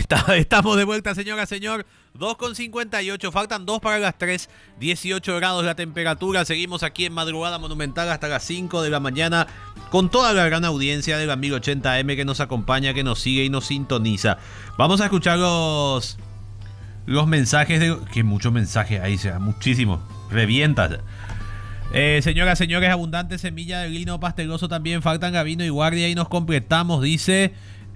Estamos de vuelta, señora, señor. 2:58, faltan 2 para las 3, 18 grados la temperatura. Seguimos aquí en Madrugada Monumental hasta las 5 de la mañana con toda la gran audiencia del amigo 80M que nos acompaña, que nos sigue y nos sintoniza. Vamos a escuchar los mensajes de... Que muchos mensajes ahí, sea muchísimos. Revienta. Señoras, señores, abundante semilla de lino pasteloso también. Faltan Gavino y Guardia y nos completamos, dice...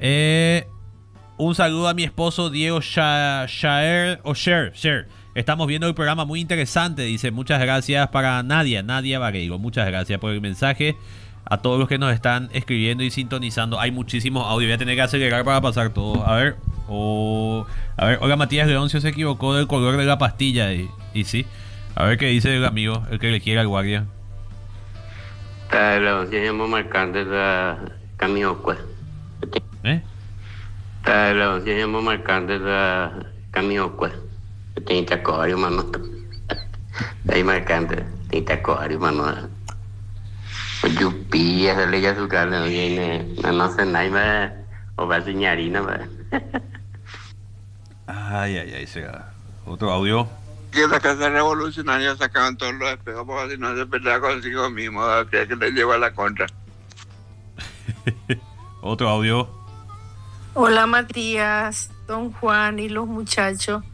un saludo a mi esposo Diego Shaer. Estamos viendo el programa muy interesante, dice. Muchas gracias para Nadia Vareiro. Muchas gracias por el mensaje. A todos los que nos están escribiendo y sintonizando. Hay muchísimos audios. Voy a tener que acelerar para pasar todo. A ver, hola, Matías Leoncio se equivocó del color de la pastilla. Y sí. A ver qué dice el amigo, el que le quiere al Guardia. Leoncio marcando la camino, pues. Leoncio marcando la camino, pues. Tem acordo, mano. Aí marcando, tem acordo, mano. O Yupi, essa liga do cara, na nossa naima, o vacinarina, va. Ay, será. Otro audio. Que la casa revolucionaria sacaban todos los espejos porque si no se peleaba consigo mismo, creía que le llegó a la contra. Otro audio. Hola Matías, don Juan y los muchachos.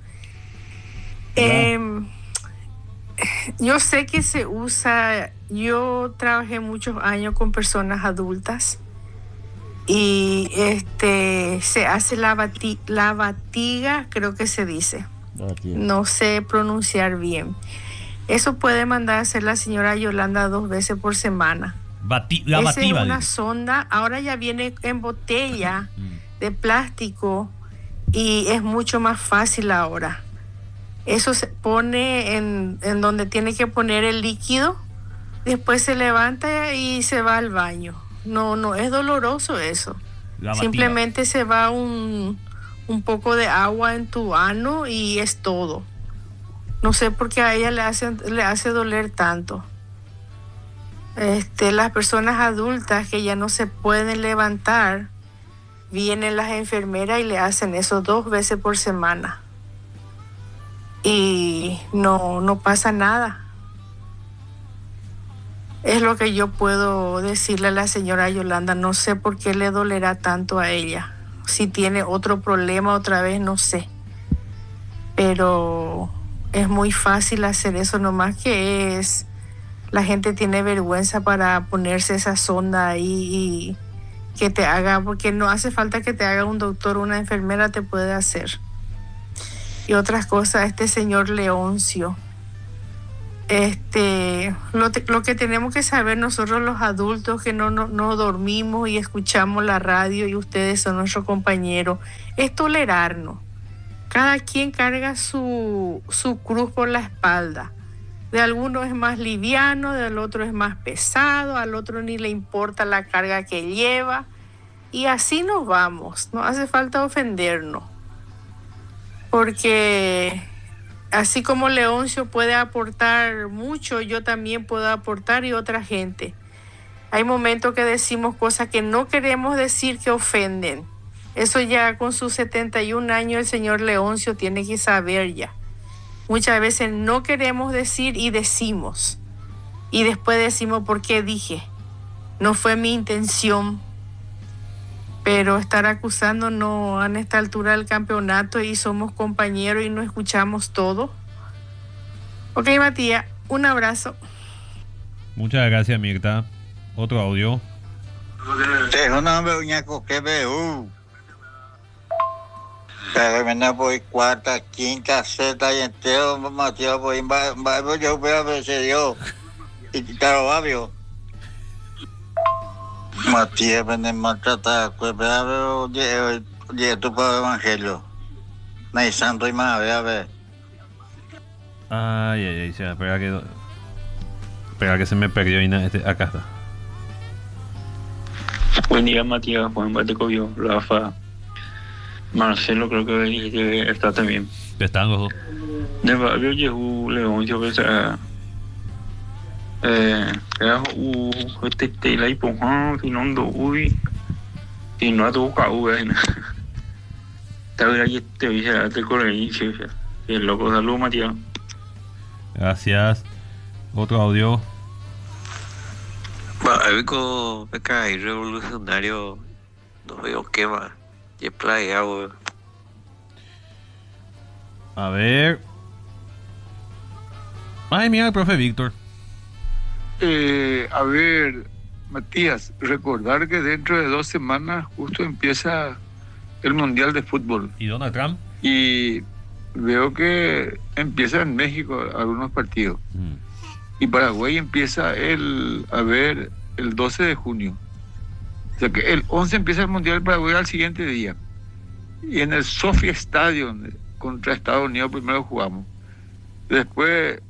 Yo sé que se usa, yo trabajé muchos años con personas adultas y se hace la batiga, creo que se dice. No sé pronunciar bien. Eso puede mandar a hacer la señora Yolanda 2 veces por semana. Esa es una sonda, ahora ya viene en botella de plástico y es mucho más fácil ahora. Eso se pone en donde tiene que poner el líquido, después se levanta y se va al baño. No es doloroso eso. Simplemente se va un poco de agua en tu ano y es todo. No sé por qué a ella le hace doler tanto. Las personas adultas que ya no se pueden levantar, vienen las enfermeras y le hacen eso 2 veces por semana. Y no pasa nada. Es lo que yo puedo decirle a la señora Yolanda. No sé por qué le dolerá tanto a ella. Si tiene otro problema otra vez, no sé. Pero es muy fácil hacer eso, nomás que la gente tiene vergüenza para ponerse esa sonda ahí y que te haga, porque no hace falta que te haga un doctor, una enfermera te puede hacer. Y otras cosas, este señor Leoncio. Lo que tenemos que saber nosotros los adultos que no dormimos y escuchamos la radio y ustedes son nuestros compañeros, es tolerarnos. Cada quien carga su cruz por la espalda. De alguno es más liviano, del otro es más pesado, al otro ni le importa la carga que lleva. Y así nos vamos, no hace falta ofendernos. Porque así como Leoncio puede aportar mucho, yo también puedo aportar y otra gente. Hay momentos que decimos cosas que no queremos decir que ofenden. Eso ya con sus 71 años el señor Leoncio tiene que saber ya. Muchas veces no queremos decir y decimos. Y después decimos por qué dije. No fue mi intención. Pero estar acusándonos en esta altura del campeonato y somos compañeros y no escuchamos todo. Ok, Matías, un abrazo. Muchas gracias, Mirta. Otro audio. Tengo nombre uñaco que veo. Pero me voy cuarta, quinta, sexta y entero, Matías, voy yo voy a ver si Dios. Y claro, Babio. Matías, me maltrata, pues oye, tu padre evangelio. No hay santo y más, a ver. Ay, espera que se me perdió y acá está. Buen día, Matías, Juan Batecovio, Rafa, Marcelo, creo que dijiste está también. Están los dos. De barrio Yehu Leoncio, que sea este la hipojan, si no ando uy, si no a tu caú, Te voy a te voy a te correr, el loco, salud, Matías. Gracias. Otro audio. Algo me cae revolucionario, no veo qué más. Y playa, weón. A ver. Ay, mira el profe Víctor. A ver, Matías, recordar que dentro de 2 semanas justo empieza el Mundial de Fútbol. ¿Y Donald Trump? Y veo que empieza en México algunos partidos. Y Paraguay empieza el 12 de junio. O sea que el 11 empieza el Mundial de Paraguay al siguiente día. Y en el Sofia Stadium contra Estados Unidos primero jugamos. Después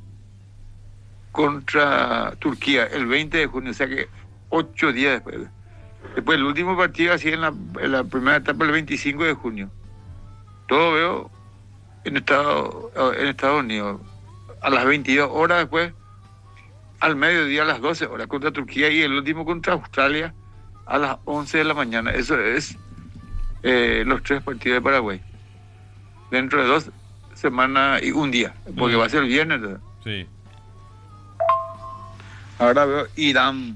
contra Turquía el 20 de junio, o sea que 8 días después. Después el último partido así en la primera etapa el 25 de junio. Todo veo en Estados Unidos. A las 22 horas después, al mediodía a las 12 horas contra Turquía y el último contra Australia a las 11 de la mañana. Eso es los 3 partidos de Paraguay. Dentro de 2 semanas y un día, porque va a ser el viernes, ¿verdad? Sí. Ahora veo Irán.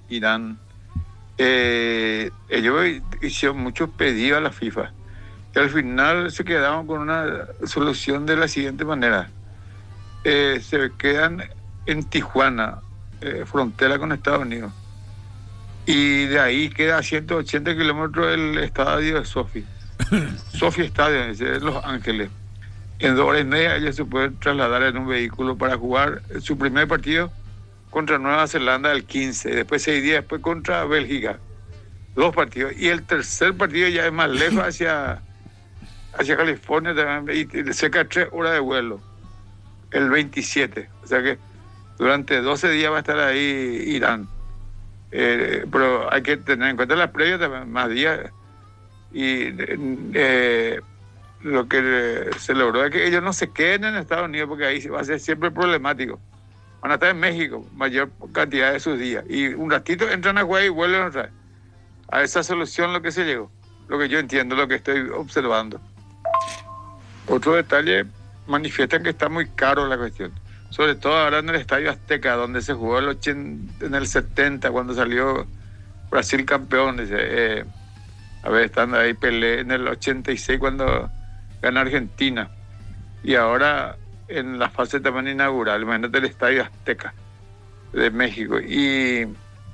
Ellos hicieron muchos pedidos a la FIFA y al final se quedaron con una solución de la siguiente manera. Se quedan en Tijuana, frontera con Estados Unidos, y de ahí queda a 180 kilómetros el estadio de Sofia Stadium, en Los Ángeles. En 2 horas y media ellos se pueden trasladar en un vehículo para jugar su primer partido contra Nueva Zelanda el 15, después 6 días después contra Bélgica, 2 partidos, y el tercer partido ya es más lejos hacia California también, y cerca de 3 horas de vuelo, el 27, o sea que durante 12 días va a estar ahí Irán. Pero hay que tener en cuenta las previas también, más días, y lo que se logró es que ellos no se queden en Estados Unidos, porque ahí va a ser siempre problemático. Van a estar en México mayor cantidad de sus días, y un ratito entran a jugar y vuelven otra vez. A esa solución lo que se llegó, lo que yo entiendo, lo que estoy observando. Otro detalle, manifiestan que está muy caro la cuestión, sobre todo ahora en el Estadio Azteca, donde se jugó en el 70, cuando salió Brasil campeón. Están ahí Pelé en el 86 cuando gana Argentina, y ahora en la fase también inaugural, imagínate el Estadio Azteca de México. Y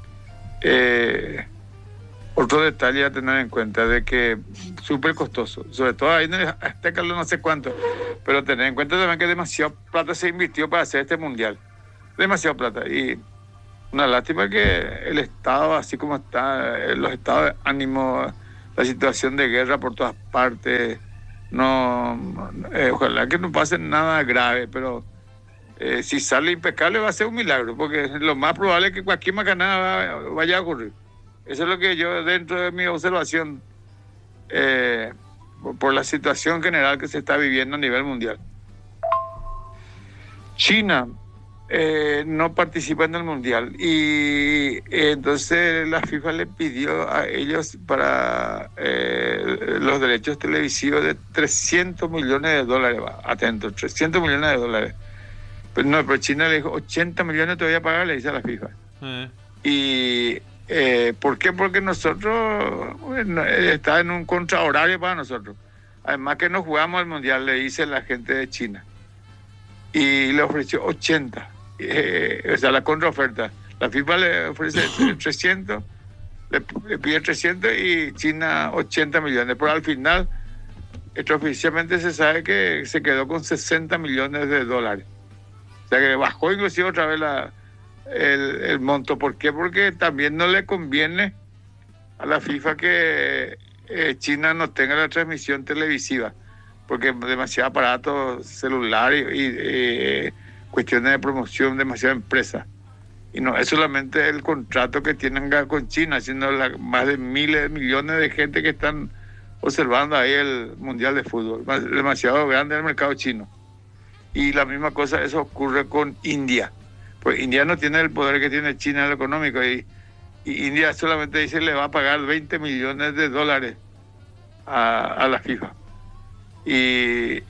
otro detalle a tener en cuenta, de que súper costoso, sobre todo ahí en el Azteca no sé cuánto, pero tener en cuenta también que demasiado plata se invirtió para hacer este mundial, demasiado plata, y una lástima que el Estado, así como está, los estados de ánimo, la situación de guerra por todas partes, ojalá que no pase nada grave, pero si sale impecable va a ser un milagro, porque lo más probable es que cualquier macanada vaya a ocurrir. Eso es lo que yo, dentro de mi observación, por la situación general que se está viviendo a nivel mundial. China no participa en el mundial, y entonces la FIFA le pidió a ellos para los derechos televisivos de $300 millones. Atentos, $300 millones. Pero China le dijo 80 millones te voy a pagar, le dice a la FIFA. Y ¿por qué? Porque nosotros está en un contrahorario para nosotros. Además que no jugamos el mundial, le dice la gente de China. Y le ofreció 80. O sea, la contraoferta. La FIFA le ofrece 300, le pide 300 y China 80 millones. Pero al final, extraoficialmente se sabe que se quedó con $60 millones. O sea que bajó inclusive otra vez el monto. ¿Por qué? Porque también no le conviene a la FIFA que China no tenga la transmisión televisiva, porque demasiado aparato celular y cuestiones de promoción, demasiada empresa. Y no es solamente el contrato que tienen con China, sino más de miles de millones de gente que están observando ahí el Mundial de Fútbol. Demasiado grande el mercado chino. Y la misma cosa, eso ocurre con India. Pues India no tiene el poder que tiene China en lo económico, y India solamente dice le va a pagar $20 millones a la FIFA. Y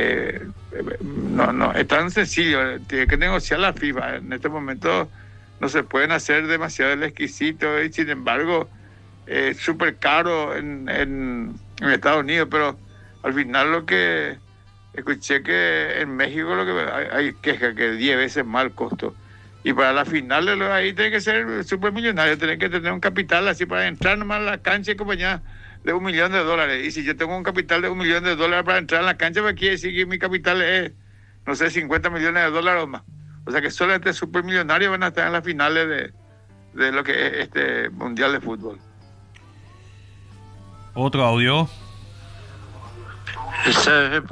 no es tan sencillo, tiene que negociar la FIFA. En este momento no se pueden hacer demasiado exquisitos y sin embargo es súper caro en Estados Unidos, pero al final lo que escuché que en México lo que hay queja que 10 veces más el costo. Y para la final ahí tiene que ser súper millonario, tiene que tener un capital así para entrar nomás a la cancha y compañía de $1 millón. Y si yo tengo un capital de $1 millón para entrar a la cancha, pues quiere decir que mi capital es, no sé, $50 millones o más. O sea que solo este súper millonario van a estar en las finales de lo que es este Mundial de Fútbol. Otro audio. Esa es